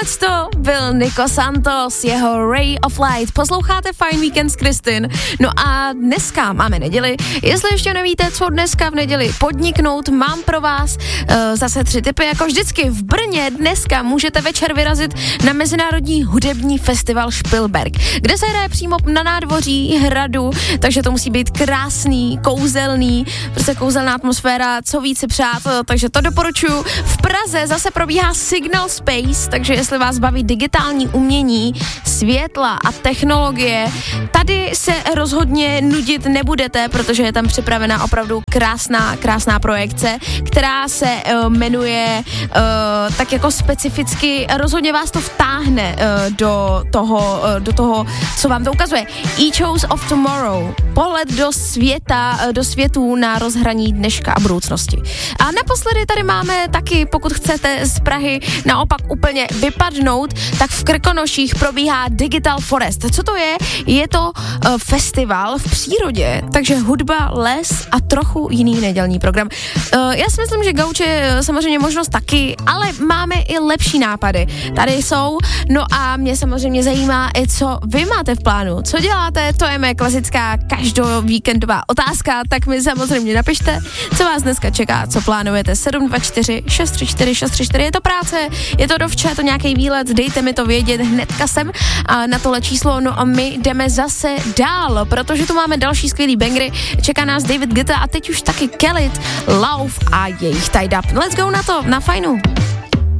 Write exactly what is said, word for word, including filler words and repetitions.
Tohleto byl Nico Santos, jeho Ray of Light. Posloucháte Fine Weekend s Kristin. No a dneska máme neděli. Jestli ještě nevíte, co dneska v neděli podniknout, mám pro vás uh, zase tři tipy. Jako vždycky v Brně dneska můžete večer vyrazit na Mezinárodní hudební festival Špilberk, kde se hraje přímo na nádvoří hradu, takže to musí být krásný, kouzelný, prostě kouzelná atmosféra, co víc si přát, takže to doporučuji. V Praze zase probíhá Signal Space, takže jestli vás baví digitální umění, světla a technologie, tady se rozhodně nudit nebudete, protože je tam připravená opravdu krásná, krásná projekce, která se uh, jmenuje uh, tak jako specificky, rozhodně vás to vtáhne uh, do toho, uh, do toho, co vám to ukazuje. Echoes of Tomorrow, pohled do světa, uh, do světů na rozhraní dneška a budoucnosti. A naposledy tady máme taky, pokud chcete z Prahy naopak úplně vypadnout, tak v Krkonoších probíhá Digital Forest. Co to je? Je to uh, festival v přírodě, takže hudba, les a trochu jiný nedělní program. Uh, já si myslím, že gauč je samozřejmě možnost taky, ale máme i lepší nápady. Tady jsou, no a mě samozřejmě zajímá i, co vy máte v plánu. Co děláte? To je mé klasická každovíkendová otázka, tak mi samozřejmě napište, co vás dneska čeká, co plánujete. sedm dva čtyři šest tři čtyři šest tři čtyři, je to práce, je to dovče, je to nějaký výlet, dejte mi to vědět hnedka sem a na tohle číslo, no a my jdeme zase dál, protože tu máme další skvělý bangry, čeká nás David Guetta a teď už taky Khalid, Love a jejich Tied Up. Let's go na to, na fajnu.